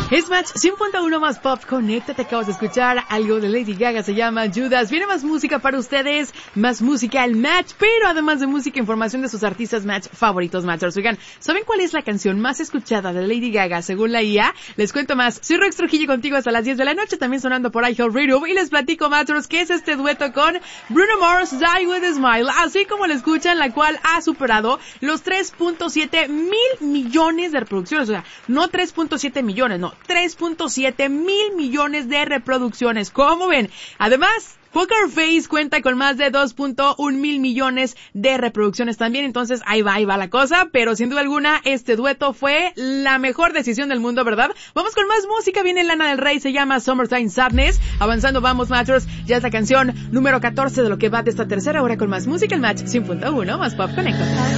Es Match 100.1 más Pop Connecta. Te acabas de escuchar algo de Lady Gaga, se llama Judas. Viene más música para ustedes, más música al Match, pero además de música, información de sus artistas Match favoritos, Matchers. Oigan, ¿saben cuál es la canción más escuchada de Lady Gaga según la IA? Les cuento más. Soy Rox Trujillo contigo hasta las 10 de la noche, también sonando por iHeartRadio, y les platico, Matchers, que es este dueto con Bruno Mars, Die With a Smile, así como lo escuchan, la cual ha superado los 3.7 mil millones de reproducciones. O sea, no 3.7 millones, no, 3.7 mil millones de reproducciones. ¿Cómo ven? Además, Poker Face cuenta con más de 2.1 mil millones de reproducciones también, entonces ahí va la cosa, pero sin duda alguna este dueto fue la mejor decisión del mundo, ¿verdad? Vamos con más música, viene Lana del Rey, se llama Summertime Sadness. Avanzando vamos, Matchers, ya es la canción número 14 de lo que va de esta tercera hora con más música, el Match 100.1 más Pop Connecta.